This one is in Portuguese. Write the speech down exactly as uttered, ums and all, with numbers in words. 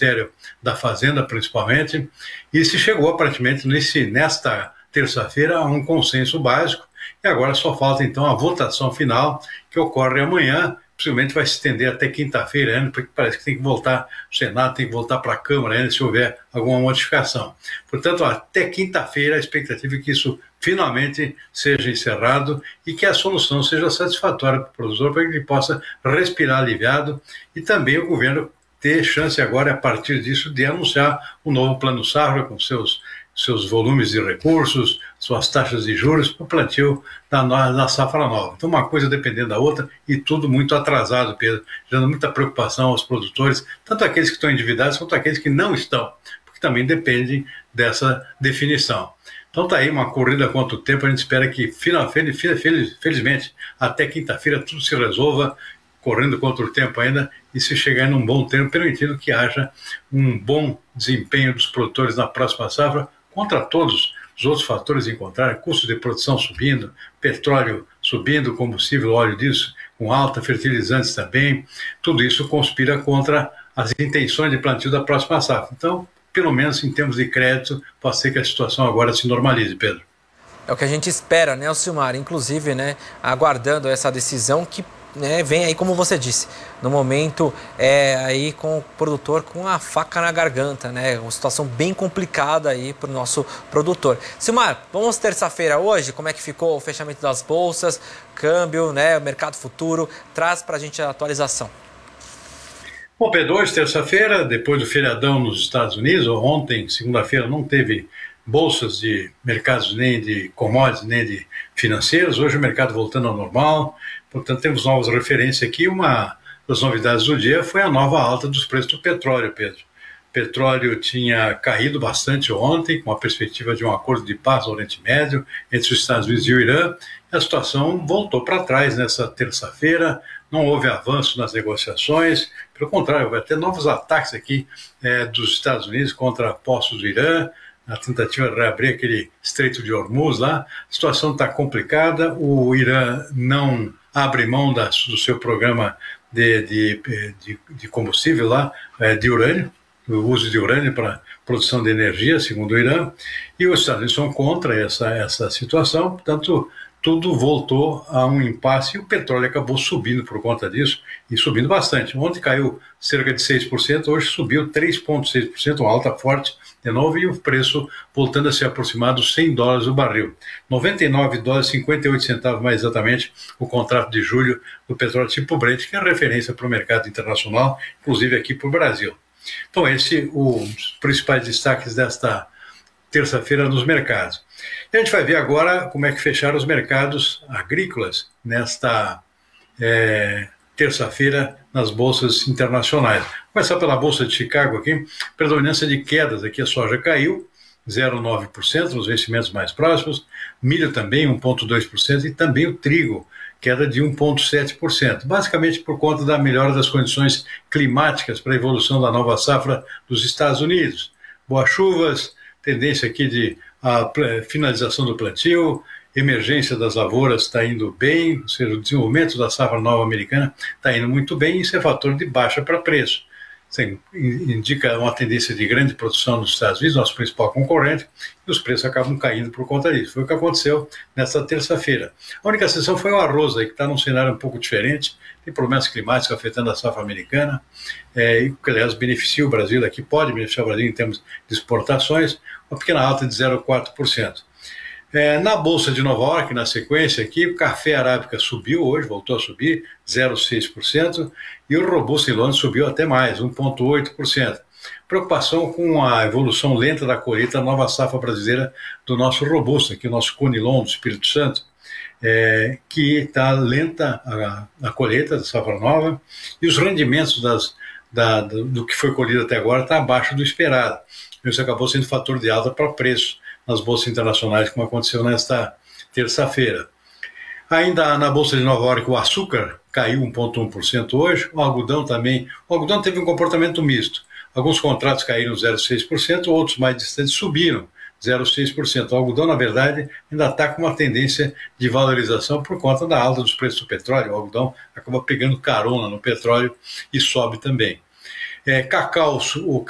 Ministério da Fazenda, principalmente, e se chegou aparentemente nesse, nesta terça-feira a um consenso básico, e agora só falta então a votação final, que ocorre amanhã, possivelmente vai se estender até quinta-feira ainda, porque parece que tem que voltar, o Senado tem que voltar para a Câmara ainda se houver alguma modificação. Portanto, até quinta-feira a expectativa é que isso finalmente seja encerrado e que a solução seja satisfatória para o produtor, para que ele possa respirar aliviado e também o governo ter chance agora, a partir disso, de anunciar um novo plano safra com seus seus volumes de recursos, suas taxas de juros para o plantio da, da safra nova. Então, uma coisa dependendo da outra e tudo muito atrasado, Pedro, gerando muita preocupação aos produtores, tanto aqueles que estão endividados quanto aqueles que não estão, porque também dependem dessa definição. Então está aí uma corrida contra o tempo, a gente espera que, final, feliz, feliz, felizmente, até quinta-feira tudo se resolva, correndo contra o tempo ainda, e se chegar num bom tempo, permitindo que haja um bom desempenho dos produtores na próxima safra, contra todos os outros fatores encontrados, custo de produção subindo, petróleo subindo, combustível, óleo disso, com alta, fertilizantes também, tudo isso conspira contra as intenções de plantio da próxima safra. Então, pelo menos em termos de crédito, pode ser que a situação agora se normalize, Pedro. É o que a gente espera, né, Alcimar? Inclusive, né, aguardando essa decisão que né, vem aí, como você disse, no momento é aí com o produtor com a faca na garganta, né? Uma situação bem complicada aí para o nosso produtor. Silmar, vamos terça-feira hoje, como é que ficou o fechamento das bolsas, câmbio, né, mercado futuro, traz para a gente a atualização. Bom, Pedro, hoje, terça-feira, depois do feriadão nos Estados Unidos, ontem, segunda-feira, não teve bolsas de mercados nem de commodities, nem de financeiros, hoje o mercado voltando ao normal. Portanto, temos novas referências aqui. Uma das novidades do dia foi a nova alta dos preços do petróleo, Pedro. O petróleo tinha caído bastante ontem, com a perspectiva de um acordo de paz no Oriente Médio entre os Estados Unidos e o Irã. E a situação voltou para trás nessa terça-feira, não houve avanço nas negociações, pelo contrário, vai ter novos ataques aqui é, dos Estados Unidos contra postos do Irã, a tentativa de reabrir aquele Estreito de Hormuz lá. A situação está complicada, o Irã não abre mão da, do seu programa de, de, de, de combustível lá, de urânio, o uso de urânio para produção de energia, segundo o Irã, e os Estados Unidos são contra essa, essa situação, portanto, tudo voltou a um impasse e o petróleo acabou subindo por conta disso, e subindo bastante. Ontem caiu cerca de seis por cento, hoje subiu três vírgula seis por cento, uma alta forte de novo, e o preço voltando a se aproximar dos cem dólares o barril. noventa e nove dólares e cinquenta e oito centavos, mais exatamente, o contrato de julho do petróleo tipo Brent, que é referência para o mercado internacional, inclusive aqui para o Brasil. Então, esses os principais destaques desta terça-feira nos mercados. E a gente vai ver agora como é que fecharam os mercados agrícolas nesta é, terça-feira nas bolsas internacionais. Vou começar pela Bolsa de Chicago aqui, predominância de quedas aqui, a soja caiu, zero vírgula nove por cento nos vencimentos mais próximos, milho também um vírgula dois por cento e também o trigo, queda de um vírgula sete por cento, basicamente por conta da melhora das condições climáticas para a evolução da nova safra dos Estados Unidos. Boas chuvas, tendência aqui de a finalização do plantio, emergência das lavouras está indo bem, ou seja, o desenvolvimento da safra nova americana está indo muito bem, e isso é fator de baixa para preço. Assim, indica uma tendência de grande produção nos Estados Unidos, nosso principal concorrente, e os preços acabam caindo por conta disso. Foi o que aconteceu nesta terça-feira. A única exceção foi o arroz, aí, que está num cenário um pouco diferente, tem problemas climáticos afetando a safra americana, é, e que, aliás, beneficia o Brasil, aqui pode beneficiar o Brasil em termos de exportações, uma pequena alta de zero vírgula quatro por cento. É, na Bolsa de Nova York, na sequência aqui, o café arábica subiu hoje, voltou a subir, zero vírgula seis por cento, e o robusto em Londres subiu até mais, um vírgula oito por cento. Preocupação com a evolução lenta da colheita da nova safra brasileira do nosso robusto, aqui o nosso Conilon do Espírito Santo, é, que está lenta a, a colheita da safra nova, e os rendimentos das, da, do, do que foi colhido até agora está abaixo do esperado. Isso acabou sendo fator de alta para preço nas bolsas internacionais, como aconteceu nesta terça-feira. Ainda na Bolsa de Nova York, o açúcar caiu um vírgula um por cento hoje, o algodão também. O algodão teve um comportamento misto. Alguns contratos caíram zero vírgula seis por cento, outros mais distantes subiram zero vírgula seis por cento. O algodão, na verdade, ainda está com uma tendência de valorização por conta da alta dos preços do petróleo. O algodão acaba pegando carona no petróleo e sobe também. É, cacau, o